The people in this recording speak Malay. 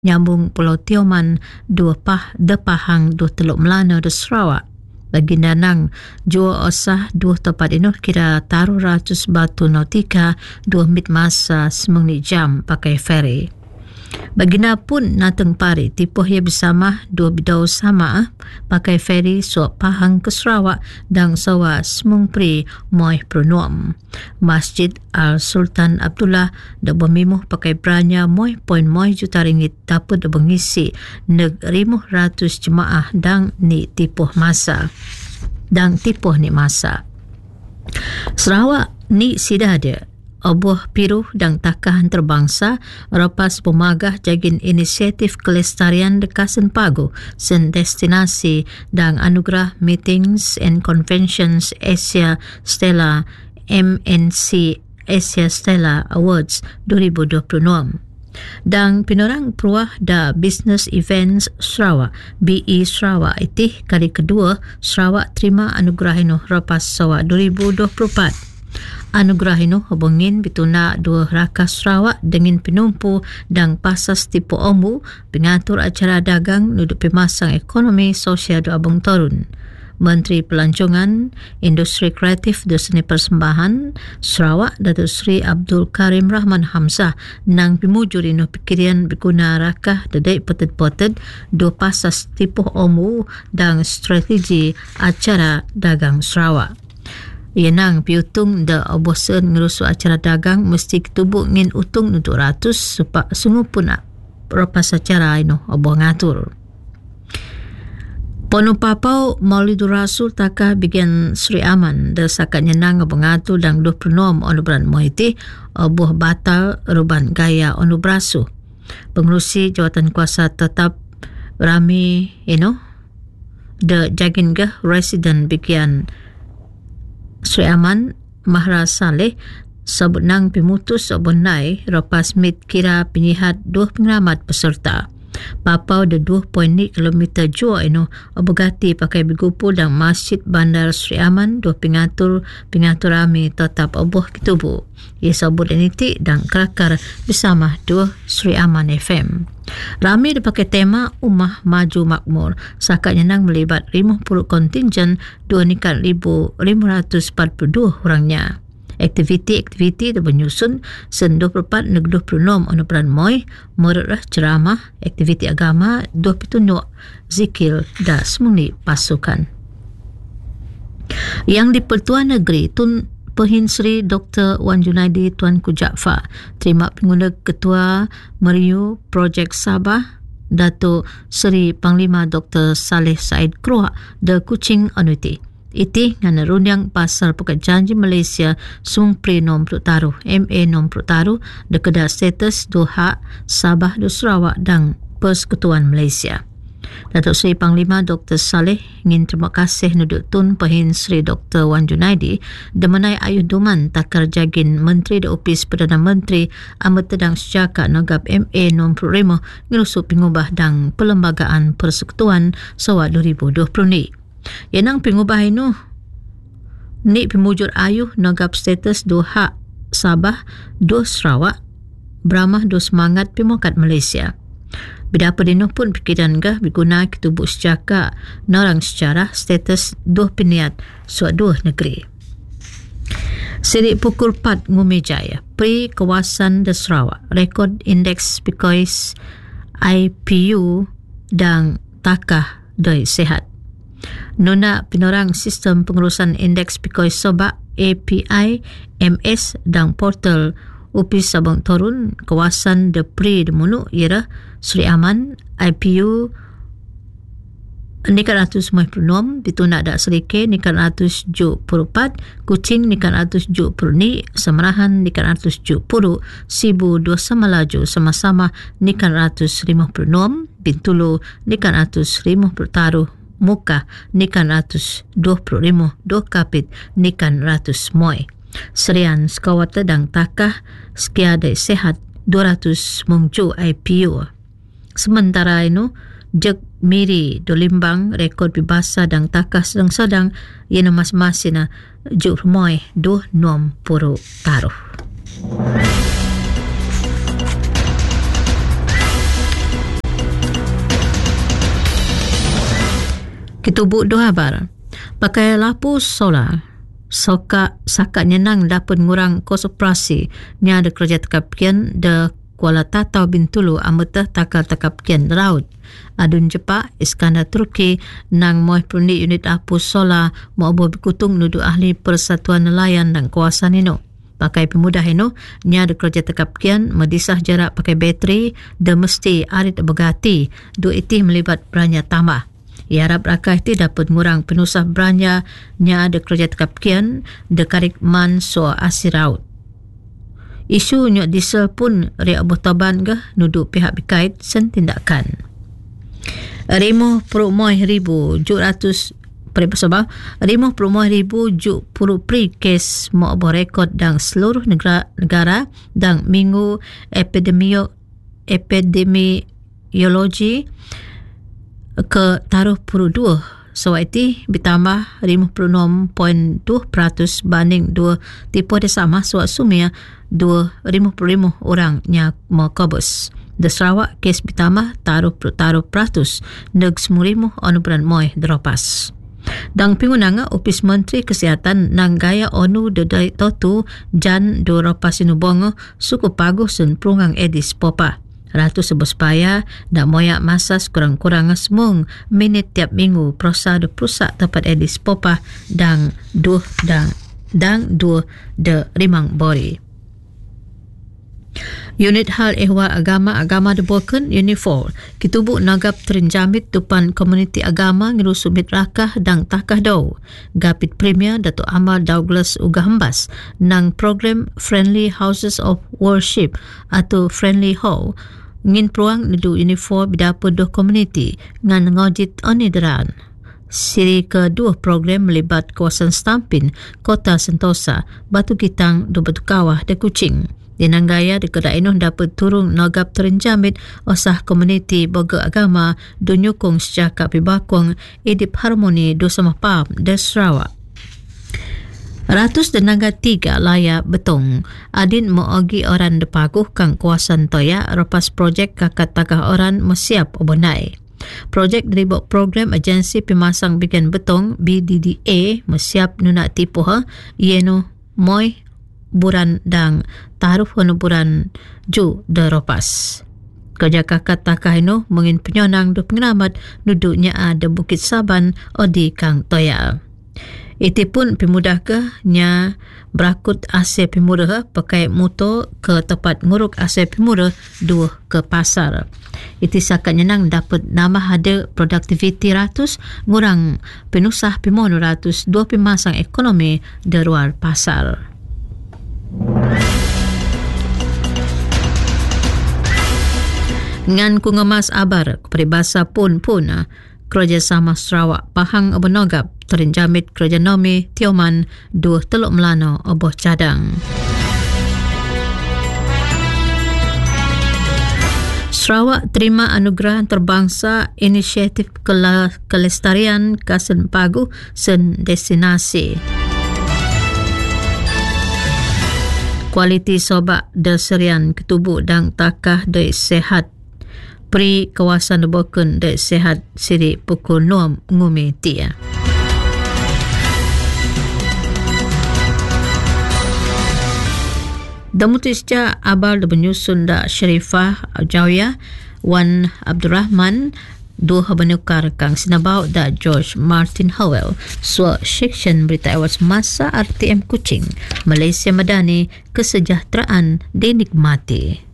nyambung Pulau Tioman, de Pahang, Teluk Melana, Sarawak. Bagi nanang jua osah dua tempat ini kira taruh ratus batu nautika 2 mit masa 9 jam pakai feri. Bagina pun nateng pari tipuh ia bersama 2 bidau sama pakai feri suap Pahang ke Sarawak dan sawa semung pri moih pronuam. Masjid Al-Sultan Abdullah da bermimuh pakai beranya moih juta ringgit dapat da mengisi neg 500 jemaah dan ni tipuh ni masa. Sarawak ni sida ada Obuh Piruh dan Takah Antarabangsa rapas pemagah jagin inisiatif kelestarian dekasan Pagu sen destinasi dan anugerah Meetings and Conventions Asia Stella MNC Asia Stella Awards 2026. Dan pinorang peruah da Business Events Sarawak BE Sarawak itih kali kedua Sarawak terima anugerah ino rapas Sarawak 2024. Anugerah ino hubungin bituna 2 rakas Sarawak dengan penumpu dan pasas tipu ombu pengatur acara dagang nuduk pemasang ekonomi sosial do Abang Torun. Menteri Pelancongan, Industri Kreatif dan Seni Persembahan Sarawak Datuk Seri Abdul Karim Rahman Hamzah nang pimujur ino pikiran berguna rakah dedek potet-potet 2 pasas tipu ombu dan strategi acara dagang Sarawak. Ia nang piutung da obosan ngerusu acara dagang mesti ketubuk ngin utung untuk ratus supaya sungguh pun rapas acara ino oboh ngatur. Pono Papau Maulidur Rasul takah bagian Sri Aman da sakat nyenang oboh ngatur dan 26 onubran moiti oboh batal ruban gaya onubrasu. Pengurusi jawatan kuasa tetap Rami da jagin gah resident bagian Sri Aman Mahra Saleh sabut nang pimutus obonai rapas mit kira penyihat 2 pengalamat peserta. Papau de 2.0 km jua ino obogati pakai bigupu dan Masjid Bandar Sri Aman 2 pengatur rami tetap oboh kitubu. Ia sabut initi dan kelakar bersama 2 Sri Aman FM. Rami dipakai tema Ummah Maju Makmur. Sakatnya nang melibat 50 kontingen 2,542 orangnya. Aktiviti yang menyusun sen 24 neg 26 onoperan moy mererah ceramah, aktiviti agama, 2 pitunjuk, zikir dan semuni pasukan. Yang di Pertuan Negeri Tun Pehin Sri Dr. Wan Junaidi Tuanku Jaafar terima pengguna Ketua Meriu Projek Sabah Datuk Seri Panglima Dr. Saleh Said Kroak de Kuching Anuti. Iti ngana runyang pasal Pukat Janji Malaysia Sung Pri Nom Prutaruh MA Nom Prutaruh de kedah status Doha Sabah do Sarawak dan Persekutuan Malaysia. Datuk Seri Panglima Dr. Saleh ingin terima kasih nuduk Tun Pehin Sri Dr. Wan Junaidi demenai ayuh duman takar jagin Menteri da Opis Perdana Menteri Amat Tedang Sejaka Nogab MA Nom Prurimo ngerusuh pengubah dan Perlembagaan Persekutuan Sarawak 2020 ni. Yang pengubah ini ni pemujur ayuh nogap status 2 hak Sabah 2 Sarawak beramah 2 semangat pemokat Malaysia. Bidapa dino pun pikiran gah berguna ketubuk sejaka norang sejarah status 2 piniat suat 2 negeri. Sirik pukul 4 Ngumijaya Pri Kawasan de Sarawak rekod indeks Pikois IPU dan Takah Doi Sehat. Nuna pinorang sistem pengurusan indeks Pikois Sobak API MS dan portal Upis Sabang Torun kawasan Depri Demunu ialah Sri Aman IPU nikan 196 Bituna Dak Serike nikan 174 Kuching nikan 170 ni Semerahan nikan 170 Sibu 2 Samalaju sama-sama nikan 156 Bintulu nikan 150 taruh Muka nikan 125 do kapit nikan 100 moy. Serian skawata dan takah sekiada sehat 200 mungcu IPU. Sementara itu jeg miri do limbang rekod bibasa dan takah sedang-sedang yana mas-masina juk moy do nom puru taruh. Kitubuk dua habar. Pakai lampu solar. Sakat nyenang dapat ngurang kos operasi. Nya ada kerja tekapkian de Kuala Tatau Bintulu amatah takal tekapkian laut. Adun Jepak Iskandar Turki nang moh perundik unit lampu solar mau berkutung nudu ahli Persatuan Nelayan dan kawasan ino. Pakai pemudah ino, nya ada kerja tekapkian medisah jarak pakai bateri dan mesti arit bergati. Dua itih melibat beranya tambah. Ia harap rakyat itu dapat ngurang penusah beranya nya ada kerja tekapkian dekarik man soa asiraut. Isu nyok diesel pun riak botaban ke nudu pihak berkait sen tindakan. 50,000 juk puru pri kes mau berekod dan seluruh negara dan minggu epidemiologi ke taruh puru 2 sewaktu ditambah 56.2% banding 2 tipu ada sama suat sumia 55 orang yang mau kabus. Di Sarawak kes ditambah taruh peratus neg semurimu onuberan moy dropas. Dang pingunanga Opis Menteri Kesihatan nang gaya onu dedai totu jan do ropasinubongo suku paguh sen perungang edis popa. Ratu sebespaya dak moyak masa kurang-kurang semung minit tiap minggu prosa de prusak tempat edis popa dang dua de rimang bori. Unit Hal Ehwal Agama dibuatkan Unit 4 kitubuk nagap terinjamit tupan komuniti agama ngirusumit rakah dan takah dau. Gapit Premier Datuk Amal Douglas Ugah Hembas nang program Friendly Houses of Worship atau Friendly Hall ngin peruang nedu Unit 4 bidapa doh komuniti ngan ngojit onideran. Siri kedua program melibat kawasan Stampin, Kota Sentosa, Batu Gitang, Batu Kawah dan Kuching. Dinanggaya di kedai inoh dapat turun nagap terenjamit osah komuniti boga agama do nyukung sejak pibakong idip harmoni do sama pam de Sarawak. Ratus denaga 3 layak betong. Adin moogi orang depaguh kang kawasan toya lepas projek kakat takah orang mesiap obonai. Projek deribok program agensi pemasang bikin betong BDDA mesiap nunak tipu ienu moy buran dang taruh buran ju de ropas. Kerja kakat takah ino mengin penyonang do pengalamat duduknya ada Bukit Saban odi kang toya. Itu pun pemudah ke nya berakut ase pemuda pakai motor ke tempat nguruk ase pemuda dua ke pasar. Itu sakat nyenang dapat nama ada produktiviti ratus ngurang penusah pemono ratus dua pemasang ekonomi di luar pasar. Ngan ku ngemas abar peribahasa pun kerjasama Sarawak Pahang Abonogap terinjamit kerja nomi Tioman 2 Teluk Melano oboh cadang. Sarawak terima anugerah terbangsa inisiatif kelestarian Kasen Paguh sen destinasi. Kualiti sobak deserian ketubuk dan takah de sehat pri kawasan Boken de sehat siri pukul 6 ngumi tia. Damutisja abal de menyusun da Sharifah Jawiyah Wan Abdurrahman dua benukar kang sinabau da George Martin Howell so section berita awas masa RTM Kuching Malaysia Madani kesejahteraan dinikmati.